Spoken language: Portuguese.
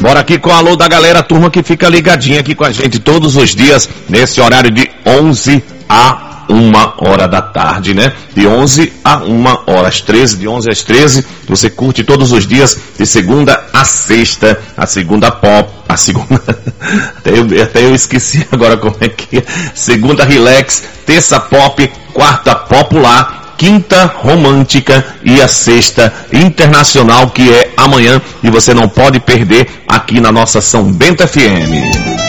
Bora aqui com o alô da galera, turma que fica ligadinha aqui com a gente todos os dias, nesse horário de 11 a 1 hora da tarde, né? De 11 a 1 hora, às 13, de 11 às 13, você curte todos os dias, de segunda a sexta, a segunda pop, a segunda, até eu esqueci agora como é que é, segunda relax, terça pop, quarta popular, quinta romântica e a sexta internacional, que é amanhã, e você não pode perder aqui na nossa São Bento FM.